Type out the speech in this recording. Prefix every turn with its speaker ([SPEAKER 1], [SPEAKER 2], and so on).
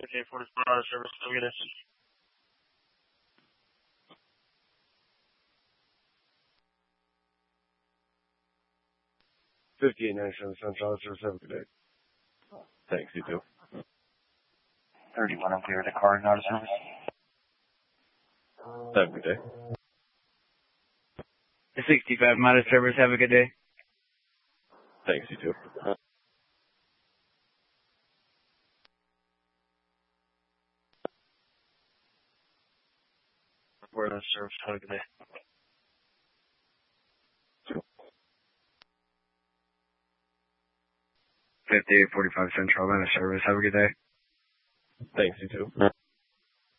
[SPEAKER 1] 5845 service. Have a good day.
[SPEAKER 2] 5897 Central Service. Have a good day. Thanks, you too.
[SPEAKER 3] 31, I'm clear. The car not a service.
[SPEAKER 2] Have a good day.
[SPEAKER 4] 65 not a service. Have a good day.
[SPEAKER 2] Thanks, you too.
[SPEAKER 1] We're on service. Have a good day.
[SPEAKER 4] 5845 Central, man of service. Have a good day.
[SPEAKER 2] Thanks, you too.